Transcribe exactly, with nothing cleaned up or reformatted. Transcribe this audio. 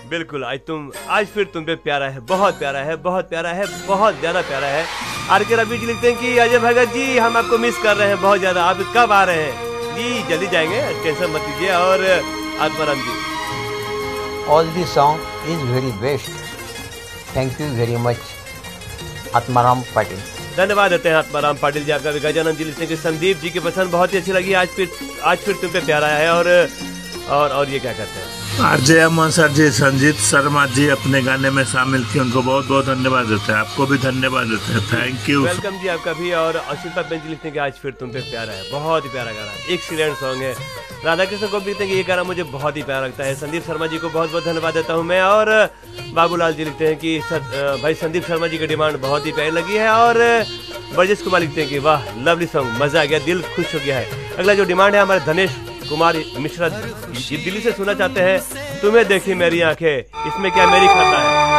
बिल्कुल, आज तुम आज फिर तुम पे प्यारा है, बहुत प्यारा है, बहुत प्यारा है, बहुत ज्यादा प्यारा है। आर के रवि जी लिखते हैं कि अजय भगत जी हम आपको मिस कर रहे हैं बहुत ज्यादा, आप कब आ रहे हैं? जी जल्दी जाएंगे, टेंशन मत लीजिए। और आत्माराम जी, all the song is very best, thank you very much Atmaram Patil. धन्यवाद देते हैं आत्माराम पाटिल जी आपका भी। गजानंद जी लिखते हैं कि संदीप जी की पसंद बहुत ही अच्छी लगी, आज फिर आज फिर तुम पे प्यारा है। और और और ये क्या कहते हैं? आरजे अमन सर जी, संजीत शर्मा जी अपने गाने में शामिल किए, उनको बहुत बहुत धन्यवाद देते हैं। आपको भी धन्यवाद देते हैं, थैंक यू। वेलकम जी आपका भी। और अशिल्पा बेन जी लिखते हैं कि आज फिर तुम पे प्यारा है, बहुत ही प्यारा गाना, एक्सीलेंट सॉन्ग है। राधा कृष्ण को भी लिखते हैं कि ये गाना मुझे बहुत ही प्यारा लगता है। संदीप शर्मा जी को बहुत बहुत धन्यवाद देता हूँ मैं। और बाबूलाल जी लिखते हैं कि सर, भाई संदीप शर्मा जी की डिमांड बहुत ही प्यारी लगी है। और ब्रजेश कुमार लिखते हैं कि वाह लवली सॉन्ग, मजा आ गया, दिल खुश हो गया है। अगला जो डिमांड है हमारे धनेश कुमार मिश्रा, ये दिल्ली से सुनना चाहते हैं, तुम्हें देखी मेरी आंखें, इसमें क्या मेरी खाता है।